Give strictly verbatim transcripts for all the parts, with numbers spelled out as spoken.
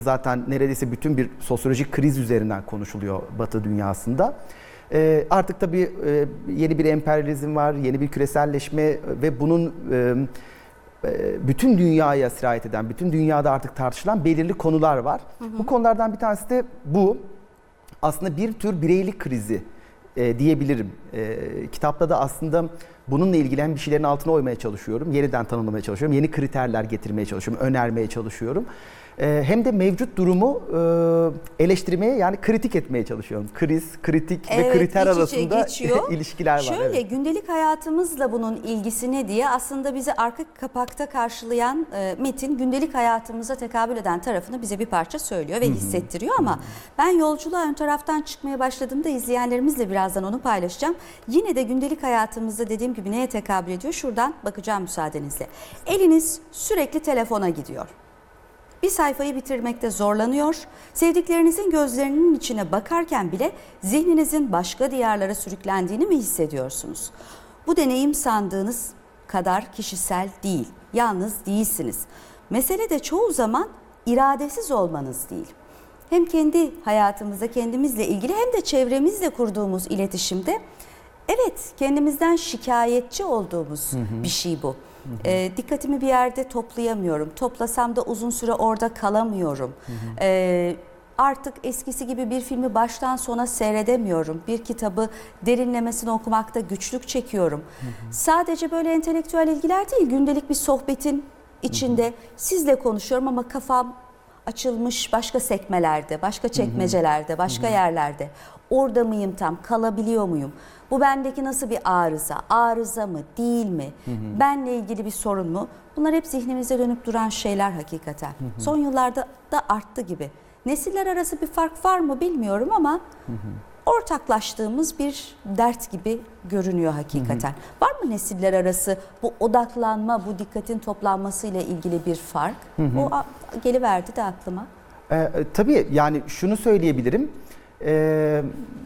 Zaten neredeyse bütün bir sosyolojik kriz üzerinden konuşuluyor Batı dünyasında. E, artık tabii e, yeni bir emperyalizm var, yeni bir küreselleşme ve bunun e, e, bütün dünyaya sirayet eden, bütün dünyada artık tartışılan belirli konular var. Hı hı. Bu konulardan bir tanesi de bu. Aslında bir tür bireylik krizi e, diyebilirim. E, kitapta da aslında bununla ilgili hem bir şeylerin altına oymaya çalışıyorum, yeniden tanımlamaya çalışıyorum, yeni kriterler getirmeye çalışıyorum, önermeye çalışıyorum. E, hem de mevcut durumu e, eleştirmeye, yani kritik etmeye çalışıyorum. Kriz, kritik evet, ve kriter iç içe arasında geçiyor. ilişkiler var. Şöyle evet. gündelik hayatımızla bunun ilgisi ne diye aslında bizi arka kapakta karşılayan e, metin gündelik hayatımıza tekabül eden tarafını bize bir parça söylüyor ve Hı-hı. hissettiriyor ama Hı-hı. ben yolculuğa ön taraftan çıkmaya başladığımda izleyenlerimizle birazdan onu paylaşacağım. Yine de gündelik hayatımızda dediğim gibi neye tekabül ediyor? Şuradan bakacağım müsaadenizle. Eliniz sürekli telefona gidiyor. Bir sayfayı bitirmekte zorlanıyor, sevdiklerinizin gözlerinin içine bakarken bile zihninizin başka diyarlara sürüklendiğini mi hissediyorsunuz? Bu deneyim sandığınız kadar kişisel değil, yalnız değilsiniz. Mesele de çoğu zaman iradesiz olmanız değil. Hem kendi hayatımızda kendimizle ilgili hem de çevremizle kurduğumuz iletişimde evet kendimizden şikayetçi olduğumuz hı hı. bir şey bu. Hı hı. E, dikkatimi bir yerde toplayamıyorum. Toplasam da uzun süre orada kalamıyorum. Hı hı. E, artık eskisi gibi bir filmi baştan sona seyredemiyorum. Bir kitabı derinlemesine okumakta güçlük çekiyorum. Hı hı. Sadece böyle entelektüel ilgiler değil, gündelik bir sohbetin içinde hı hı. sizle konuşuyorum ama kafam açılmış başka sekmelerde, başka çekmecelerde, başka hı hı. yerlerde. Orada mıyım tam, kalabiliyor muyum? Bu bendeki nasıl bir arıza? Arıza mı, değil mi? Hı hı. Benle ilgili bir sorun mu? Bunlar hep zihnimize dönüp duran şeyler hakikaten. Hı hı. Son yıllarda da arttı gibi. Nesiller arası bir fark var mı bilmiyorum ama hı hı. ortaklaştığımız bir dert gibi görünüyor hakikaten. Hı hı. Var mı nesiller arası bu odaklanma, bu dikkatin toplanmasıyla ilgili bir fark? Hı hı. O geliverdi de aklıma. Ee, tabii yani şunu söyleyebilirim. Ee,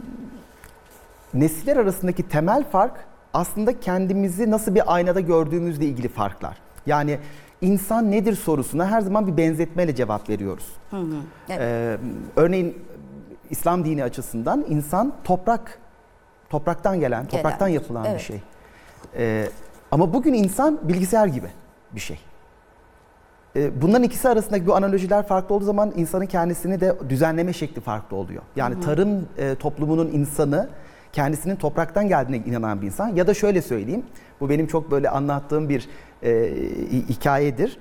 nesiller arasındaki temel fark aslında kendimizi nasıl bir aynada gördüğümüzle ilgili farklar. Yani insan nedir sorusuna her zaman bir benzetmeyle cevap veriyoruz. Hı hı, evet. Ee, örneğin İslam dini açısından insan toprak, topraktan gelen, gelen topraktan yapılan evet. bir şey. Ee, ama bugün insan bilgisayar gibi bir şey. Bunların ikisi arasındaki bu analojiler farklı olduğu zaman insanın kendisini de düzenleme şekli farklı oluyor. Yani hı hı. tarım e, toplumunun insanı kendisinin topraktan geldiğine inanan bir insan. Ya da şöyle söyleyeyim, bu benim çok böyle anlattığım bir e, hikayedir.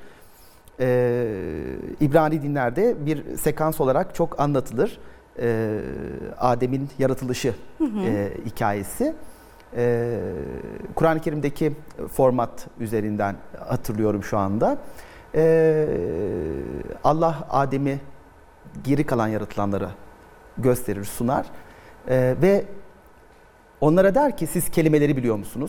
E, İbrani dinlerde bir sekans olarak çok anlatılır. E, Adem'in yaratılışı hı hı. E, hikayesi. E, Kur'an-ı Kerim'deki format üzerinden hatırlıyorum şu anda. Ee, Allah Adem'i geri kalan yaratılanlara gösterir, sunar ee, ve onlara der ki siz kelimeleri biliyor musunuz?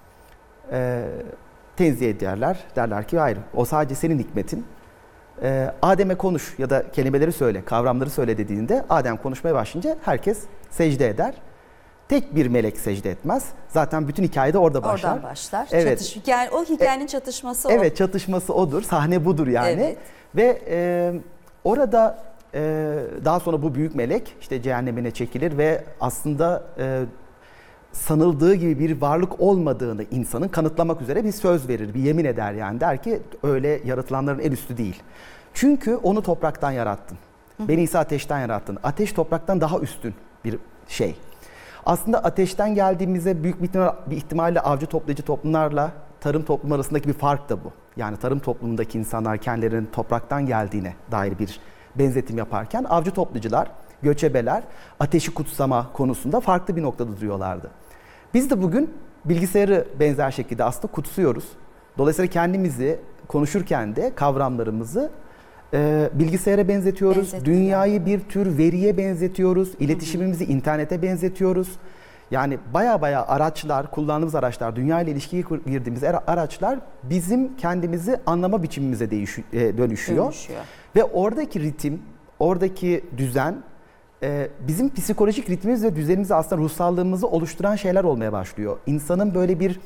Ee, tenzih ederler, derler ki hayır, o sadece senin hikmetin. Ee, Adem'e konuş ya da kelimeleri söyle, kavramları söyle dediğinde Adem konuşmaya başlayınca herkes secde eder. Tek bir melek secde etmez. Zaten bütün hikayede orada başlar. Oradan başlar. Evet. Çatış, yani o hikayenin çatışması o. Evet, çatışması odur. Sahne budur yani. Evet. Ve e, orada e, daha sonra bu büyük melek işte cehennemine çekilir ve aslında e, sanıldığı gibi bir varlık olmadığını insanın kanıtlamak üzere bir söz verir, bir yemin eder yani. Der ki öyle yaratılanların en üstü değil. Çünkü onu topraktan yarattın. Hı. Beni ise ateşten yarattın. Ateş topraktan daha üstün bir şey. Aslında ateşten geldiğimizde büyük bir ihtimalle avcı toplayıcı toplumlarla tarım toplumu arasındaki bir fark da bu. Yani tarım toplumundaki insanlar kendilerinin topraktan geldiğine dair bir benzetim yaparken avcı toplayıcılar, göçebeler ateşi kutsama konusunda farklı bir noktada duruyorlardı. Biz de bugün bilgisayarı benzer şekilde aslında kutsuyoruz. Dolayısıyla kendimizi konuşurken de kavramlarımızı e, bilgisayara benzetiyoruz. Dünyayı bir tür veriye benzetiyoruz. İletişimimizi hı hı. internete benzetiyoruz. Yani baya baya araçlar, kullandığımız araçlar, dünya ile ilişkiye girdiğimiz araçlar bizim kendimizi anlama biçimimize değiş, e, dönüşüyor. dönüşüyor. Ve oradaki ritim, oradaki düzen e, bizim psikolojik ritmimiz ve düzenimizi aslında ruhsallığımızı oluşturan şeyler olmaya başlıyor. İnsanın böyle bir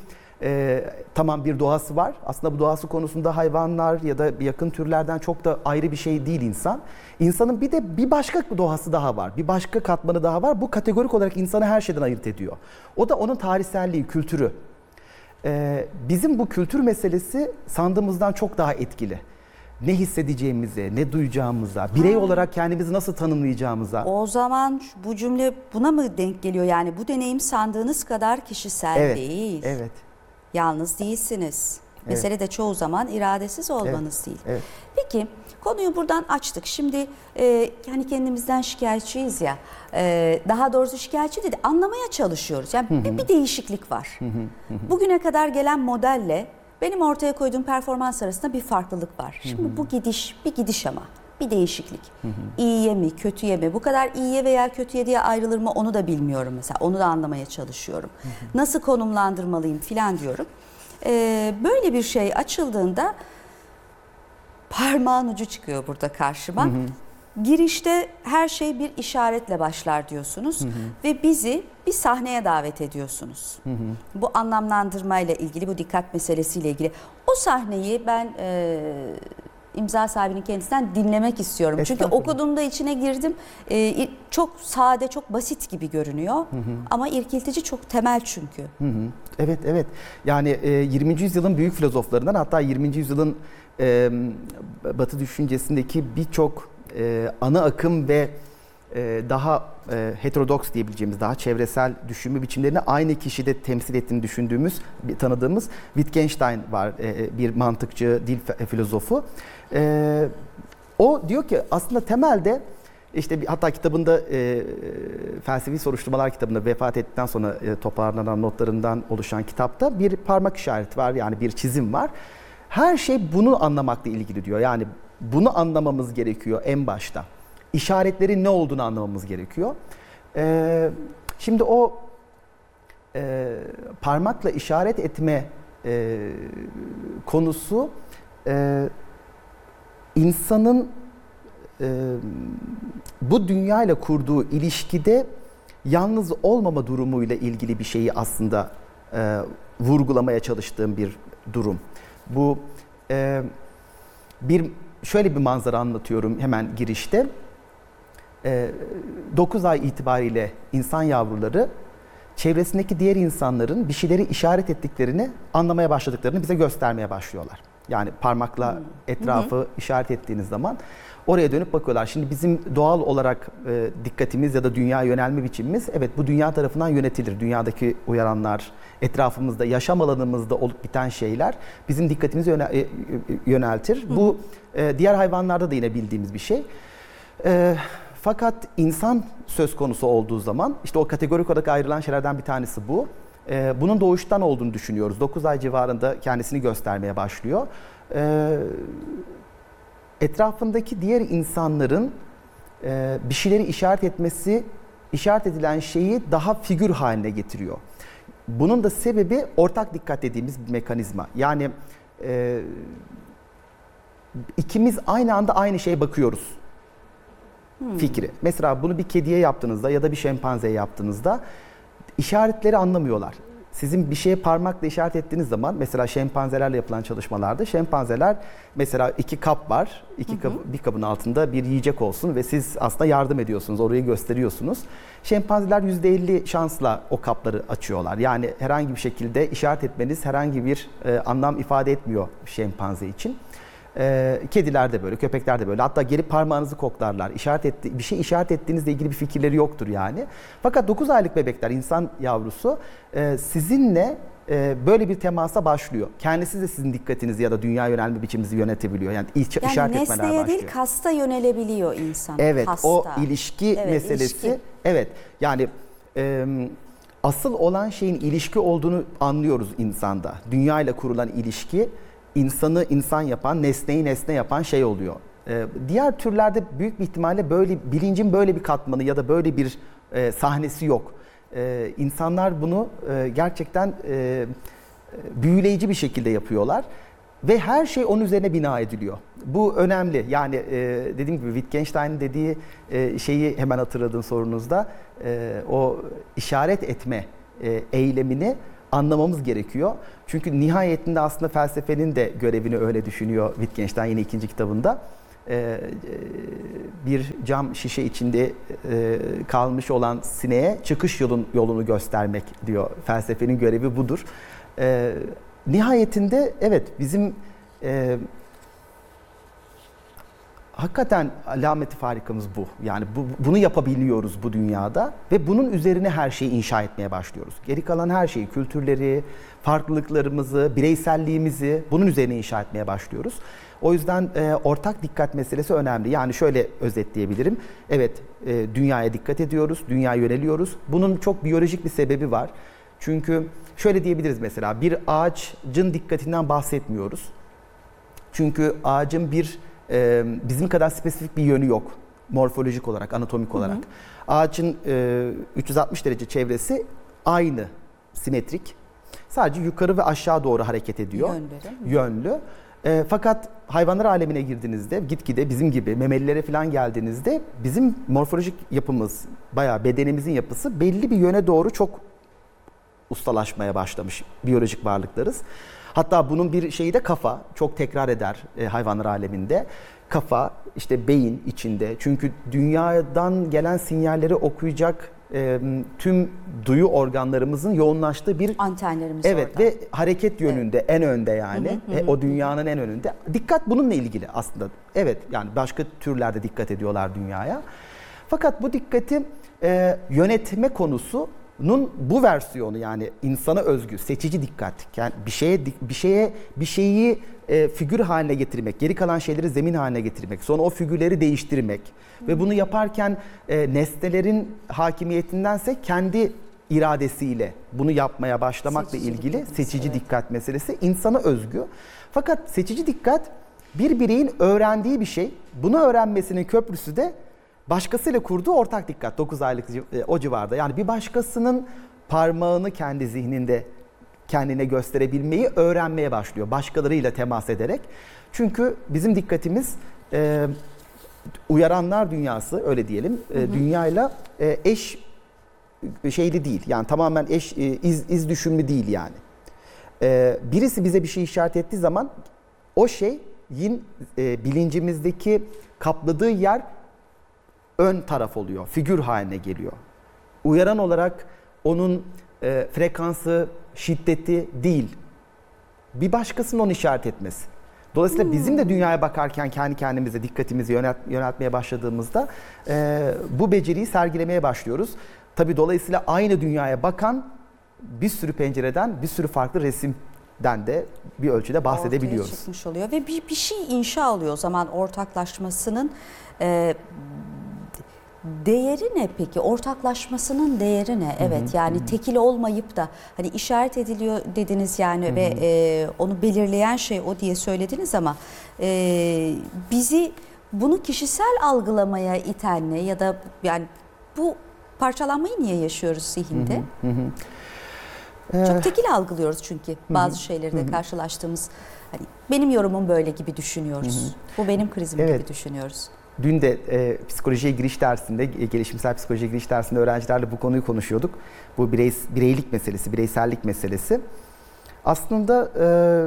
e, tamam bir doğası var. Aslında bu doğası konusunda hayvanlar ya da yakın türlerden çok da ayrı bir şey değil insan. İnsanın bir de bir başka doğası daha var. Bir başka katmanı daha var. Bu kategorik olarak insanı her şeyden ayırt ediyor. O da onun tarihselliği, kültürü. E, bizim bu kültür meselesi sandığımızdan çok daha etkili. Ne hissedeceğimize, ne duyacağımıza, birey olarak kendimizi nasıl tanımlayacağımıza. O zaman bu cümle buna mı denk geliyor? Yani bu deneyim sandığınız kadar kişisel Evet, değil. evet. Yalnız değilsiniz. Mesele de çoğu zaman iradesiz olmanız Evet, değil. evet. Peki konuyu buradan açtık. Şimdi e, hani kendimizden şikayetçiyiz ya. E, daha doğrusu şikayetçi değil, anlamaya çalışıyoruz. Yani bir, bir değişiklik var. Bugüne kadar gelen modelle benim ortaya koyduğum performans arasında bir farklılık var. Şimdi bu gidiş bir gidiş ama bir değişiklik. İyiye mi, kötüye mi? Bu kadar iyiye veya kötüye diye ayrılır mı onu da bilmiyorum mesela. Onu da anlamaya çalışıyorum. Nasıl konumlandırmalıyım filan diyorum. Ee, böyle bir şey açıldığında parmağın ucu çıkıyor burada karşıma. Hı hı. Girişte her şey bir işaretle başlar diyorsunuz. Hı hı. Ve bizi bir sahneye davet ediyorsunuz. Hı hı. Bu anlamlandırmayla ilgili, bu dikkat meselesiyle ilgili. O sahneyi ben e, imza sahibinin kendisinden dinlemek istiyorum. Çünkü okuduğumda içine girdim. E, çok sade, çok basit gibi görünüyor. Hı hı. Ama irkiltici, çok temel çünkü. Hı hı. Evet, evet. Yani e, yirminci yüzyılın büyük filozoflarından, hatta yirminci yüzyılın e, Batı düşüncesindeki birçok e, ana akım ve e, daha e, heterodoks diyebileceğimiz, daha çevresel düşünme biçimlerini aynı kişide temsil ettiğini düşündüğümüz, tanıdığımız Wittgenstein var, e, bir mantıkçı, dil filozofu. E, o diyor ki aslında temelde, İşte bir, hatta kitabında e, felsefi soruşturmalar kitabında vefat ettikten sonra e, toparlanan notlarından oluşan kitapta bir parmak işareti var, yani bir çizim var. Her şey bunu anlamakla ilgili diyor. Yani bunu anlamamız gerekiyor en başta. İşaretlerin ne olduğunu anlamamız gerekiyor. E, şimdi o e, parmakla işaret etme e, konusu e, insanın bu dünyayla kurduğu ilişkide yalnız olmama durumuyla ilgili bir şeyi aslında e, vurgulamaya çalıştığım bir durum. Bu e, bir şöyle bir manzara anlatıyorum hemen girişte. E, dokuz ay itibariyle insan yavruları çevresindeki diğer insanların bir şeyleri işaret ettiklerini, anlamaya başladıklarını bize göstermeye başlıyorlar. Yani parmakla etrafı hı hı. işaret ettiğiniz zaman oraya dönüp bakıyorlar. Şimdi bizim doğal olarak e, dikkatimiz ya da dünya yönelme biçimimiz, evet, bu dünya tarafından yönetilir. Dünyadaki uyaranlar, etrafımızda, yaşam alanımızda olup biten şeyler bizim dikkatimizi yönel, e, yöneltir. Hı. Bu e, diğer hayvanlarda da yine bildiğimiz bir şey. E, fakat insan söz konusu olduğu zaman, işte o kategorik olarak ayrılan şeylerden bir tanesi bu. E, bunun doğuştan olduğunu düşünüyoruz. dokuz ay civarında kendisini göstermeye başlıyor. E, etrafındaki diğer insanların e, bir şeyleri işaret etmesi, işaret edilen şeyi daha figür haline getiriyor. Bunun da sebebi ortak dikkat dediğimiz bir mekanizma. Yani e, ikimiz aynı anda aynı şeye bakıyoruz hmm. fikri. Mesela bunu bir kediye yaptığınızda ya da bir şempanzeye yaptığınızda işaretleri anlamıyorlar. Sizin bir şeye parmakla işaret ettiğiniz zaman, mesela şempanzelerle yapılan çalışmalarda, şempanzeler mesela iki kap var, iki kap, bir kabın altında bir yiyecek olsun ve siz aslında yardım ediyorsunuz, orayı gösteriyorsunuz. Şempanzeler yüzde elli şansla o kapları açıyorlar. Yani herhangi bir şekilde işaret etmeniz herhangi bir e, anlam ifade etmiyor şempanze için. Ee, kediler de böyle, köpekler de böyle. Hatta gelip parmağınızı koklarlar. İşaret etti, bir şey işaret ettiğinizle ilgili bir fikirleri yoktur yani. Fakat dokuz aylık bebekler, insan yavrusu e, sizinle e, böyle bir temasa başlıyor. Kendisi de sizin dikkatinizi ya da dünya yönelme biçiminizi yönetebiliyor. Yani, iş, yani işaret etmeler başlıyor. Yani nesneye değil, kasta yönelebiliyor insan. Evet, kasta. O ilişki evet, meselesi. Ilişki. Evet, yani e, asıl olan şeyin ilişki olduğunu anlıyoruz insanda. Dünya ile kurulan ilişki, insanı insan yapan, nesneyi nesne yapan şey oluyor. Ee, diğer türlerde büyük bir ihtimalle böyle bilincin böyle bir katmanı ya da böyle bir e, sahnesi yok. Ee, insanlar bunu e, gerçekten e, büyüleyici bir şekilde yapıyorlar ve her şey onun üzerine bina ediliyor. Bu önemli. Yani e, dediğim gibi Wittgenstein'in dediği e, şeyi hemen hatırladığın sorunuzda, e, o işaret etme e, eylemini anlamamız gerekiyor. Çünkü nihayetinde aslında felsefenin de görevini öyle düşünüyor Wittgenstein yine ikinci kitabında. Ee, bir cam şişe içinde e, kalmış olan sineğe çıkış yolun, yolunu göstermek diyor. Felsefenin görevi budur. Ee, nihayetinde evet bizim e, hakikaten alameti farikamız bu. Yani bu, bunu yapabiliyoruz bu dünyada ve bunun üzerine her şeyi inşa etmeye başlıyoruz. Geri kalan her şeyi, kültürleri, farklılıklarımızı, bireyselliğimizi bunun üzerine inşa etmeye başlıyoruz. O yüzden e, ortak dikkat meselesi önemli. Yani şöyle özetleyebilirim. Evet, e, dünyaya dikkat ediyoruz, dünyaya yöneliyoruz. Bunun çok biyolojik bir sebebi var. Çünkü şöyle diyebiliriz mesela, bir ağacın dikkatinden bahsetmiyoruz. Çünkü ağacın bir e, bizim kadar spesifik bir yönü yok. Morfolojik olarak, anatomik olarak. Hı hı. Ağacın e, üç yüz altmış derece çevresi aynı, simetrik. Sadece yukarı ve aşağı doğru hareket ediyor. Yönlü. Yönlü. E, fakat hayvanlar alemine girdiğinizde, gitgide bizim gibi memelilere falan geldiğinizde bizim morfolojik yapımız, bayağı bedenimizin yapısı belli bir yöne doğru çok ustalaşmaya başlamış biyolojik varlıklarız. Hatta bunun bir şeyi de kafa, çok tekrar eder e, hayvanlar aleminde. Kafa, işte beyin içinde. Çünkü dünyadan gelen sinyalleri okuyacak e, tüm duyu organlarımızın yoğunlaştığı bir... Antenlerimiz evet, orada. ve hareket yönünde, evet. En önde yani. Hı hı hı. E, o dünyanın en önünde. Dikkat bununla ilgili aslında. Evet, yani başka türlerde dikkat ediyorlar dünyaya. Fakat bu dikkati e, yönetme konusu nun bu versiyonu, yani insana özgü seçici dikkat, yani bir şeye bir şeye bir şeyi e, figür haline getirmek, geri kalan şeyleri zemin haline getirmek, sonra o figürleri değiştirmek hmm. ve bunu yaparken e, nesnelerin hakimiyetindense kendi iradesiyle bunu yapmaya başlamakla seçici ilgili dikkat, seçici evet. dikkat meselesi insana özgü. Fakat seçici dikkat bir bireyin öğrendiği bir şey. Bunu öğrenmesinin köprüsü de başkasıyla kurduğu ortak dikkat, dokuz aylık o civarda. Yani bir başkasının parmağını kendi zihninde kendine gösterebilmeyi öğrenmeye başlıyor. Başkalarıyla temas ederek. Çünkü bizim dikkatimiz e, uyaranlar dünyası, öyle diyelim, e, hı hı. dünyayla e, eş şeyli değil. Yani tamamen eş e, iz, iz düşümlü değil yani. E, birisi bize bir şey işaret ettiği zaman o şeyin e, bilincimizdeki kapladığı yer ön taraf oluyor, figür haline geliyor. Uyaran olarak onun e, frekansı, şiddeti değil, bir başkasının onu işaret etmesi. Dolayısıyla hmm. bizim de dünyaya bakarken kendi kendimize dikkatimizi yönelt, yöneltmeye başladığımızda e, bu beceriyi sergilemeye başlıyoruz. Tabii dolayısıyla aynı dünyaya bakan bir sürü pencereden, bir sürü farklı resimden de bir ölçüde bahsedebiliyoruz. Ortaya çıkmış oluyor ve bir, bir şey inşa oluyor o zaman ortaklaşmasının. E, Değeri ne peki? Ortaklaşmasının değeri ne? Evet, hı hı, yani hı. tekil olmayıp da hani işaret ediliyor dediniz yani, hı hı. ve e, onu belirleyen şey o diye söylediniz ama e, bizi bunu kişisel algılamaya iten ne, ya da yani bu parçalanmayı niye yaşıyoruz zihinde? Hı hı, hı. Çok tekil algılıyoruz çünkü bazı hı hı, şeyleri de hı hı. karşılaştığımız, hani benim yorumum böyle gibi düşünüyoruz. Hı hı. Bu benim krizim evet. gibi düşünüyoruz. Dün de e, psikolojiye giriş dersinde, e, gelişimsel psikolojiye giriş dersinde öğrencilerle bu konuyu konuşuyorduk. Bu birey, bireylik meselesi, bireysellik meselesi. Aslında e,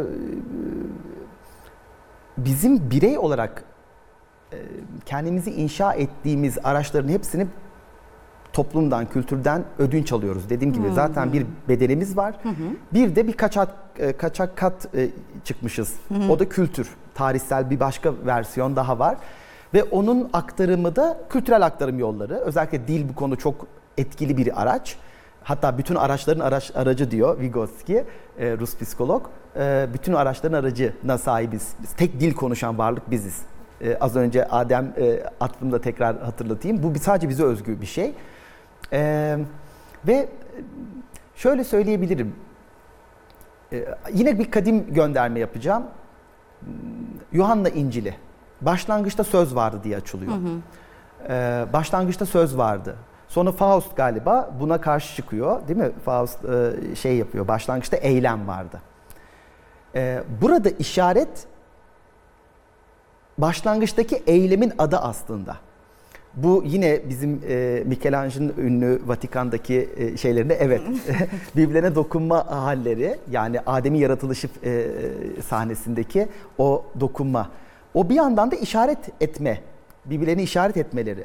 bizim birey olarak e, kendimizi inşa ettiğimiz araçların hepsini toplumdan, kültürden ödünç alıyoruz. Dediğim gibi hmm. zaten bir bedenimiz var. Hmm. Bir de bir kaçak, kaçak kat e, çıkmışız. Hmm. O da kültür. Tarihsel bir başka versiyon daha var. Ve onun aktarımı da kültürel aktarım yolları. Özellikle dil bu konu çok etkili bir araç. Hatta bütün araçların araç, aracı diyor Vygotsky, e, Rus psikolog. E, bütün araçların aracına sahibiz. Biz, tek dil konuşan varlık biziz. E, az önce Adem e, attığımı da tekrar hatırlatayım. Bu sadece bize özgü bir şey. E, ve şöyle söyleyebilirim. E, yine bir kadim gönderme yapacağım. Yuhanna İncil'i. Başlangıçta söz vardı diye açılıyor. Hı hı. Ee, başlangıçta söz vardı. Sonra Faust galiba buna karşı çıkıyor, değil mi? Faust e, şey yapıyor. Başlangıçta eylem vardı. Ee, burada işaret başlangıçtaki eylemin adı aslında. Bu yine bizim e, Michelangelo'nun ünlü Vatikan'daki e, şeylerinde evet birbirlerine dokunma halleri, yani Adem'in yaratılışı e, sahnesindeki o dokunma. O bir yandan da işaret etme, birbirlerine işaret etmeleri.